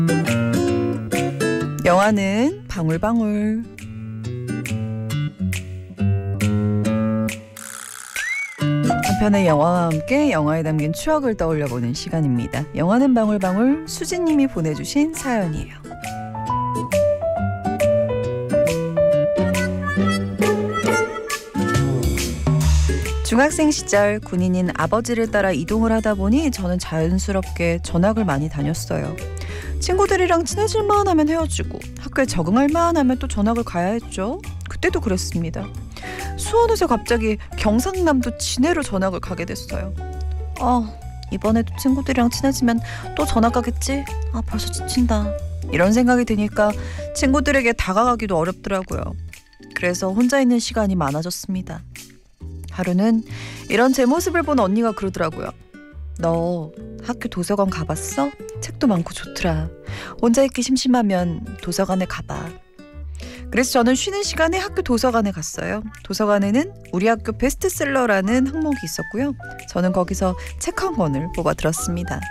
영화는 방울방울. 한 편의 영화와 함께 영화에 담긴 추억을 떠올려보는 시간입니다. 영화는 방울방울, 수진님이 보내주신 사연이에요. 중학생 시절 군인인 아버지를 따라 이동을 하다 보니 저는 자연스럽게 전학을 많이 다녔어요. 친구들이랑 친해질만 하면 헤어지고 학교에 적응할만 하면 또 전학을 가야 했죠. 그때도 그랬습니다. 수원에서 갑자기 경상남도 진해로 전학을 가게 됐어요. 이번에도 친구들이랑 친해지면 또 전학 가겠지? 벌써 지친다. 이런 생각이 드니까 친구들에게 다가가기도 어렵더라고요. 그래서 혼자 있는 시간이 많아졌습니다. 하루는 이런 제 모습을 본 언니가 그러더라고요. 너 학교 도서관 가봤어? 책도 많고 좋더라. 혼자 있기 심심하면 도서관에 가봐. 그래서 저는 쉬는 시간에 학교 도서관에 갔어요. 도서관에는 우리 학교 베스트셀러라는 항목이 있었고요. 저는 거기서 책 한 권을 뽑아 들었습니다.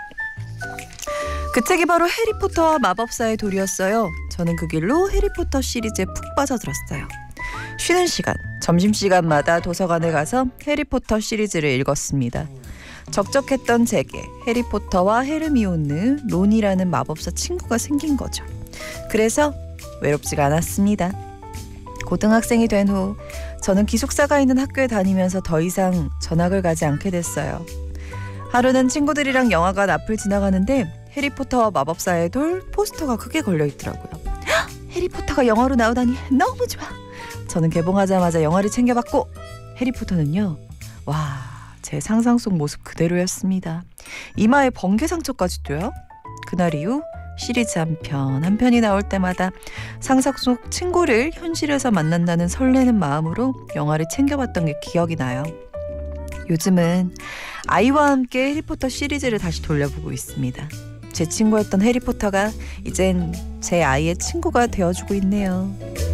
그 책이 바로 해리포터와 마법사의 돌이었어요. 저는 그 길로 해리포터 시리즈에 푹 빠져들었어요. 쉬는 시간, 점심시간마다 도서관에 가서 해리포터 시리즈를 읽었습니다. 적적했던 제게 해리포터와 헤르미온느, 론이라는 마법사 친구가 생긴 거죠. 그래서 외롭지가 않았습니다. 고등학생이 된 후 저는 기숙사가 있는 학교에 다니면서 더 이상 전학을 가지 않게 됐어요. 하루는 친구들이랑 영화관 앞을 지나가는데 해리포터와 마법사의 돌 포스터가 크게 걸려있더라고요. 해리포터가 영화로 나오다니 너무 좋아. 저는 개봉하자마자 영화를 챙겨봤고 해리포터는요, 제 상상 속 모습 그대로였습니다. 이마에 번개 상처까지도요. 그날 이후 시리즈 한 편이 나올 때마다 상상 속 친구를 현실에서 만난다는 설레는 마음으로 영화를 챙겨봤던 게 기억이 나요. 요즘은 아이와 함께 해리포터 시리즈를 다시 돌려보고 있습니다. 제 친구였던 해리포터가 이젠 제 아이의 친구가 되어주고 있네요.